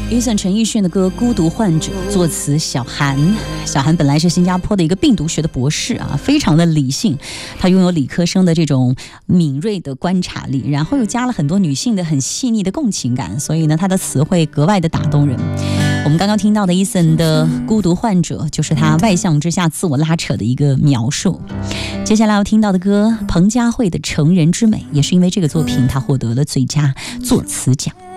Eason 陈奕迅的歌《孤独患者》，作词小韩。小韩本来是新加坡的一个病毒学的博士啊，非常的理性，他拥有理科生的这种敏锐的观察力，然后又加了很多女性的很细腻的共情感，所以呢，他的词汇格外的打动人。我们刚刚听到的 Eason 的《孤独患者》，就是他外向之下自我拉扯的一个描述。接下来要听到的歌，彭佳慧的《成人之美》，也是因为这个作品，他获得了最佳作词奖。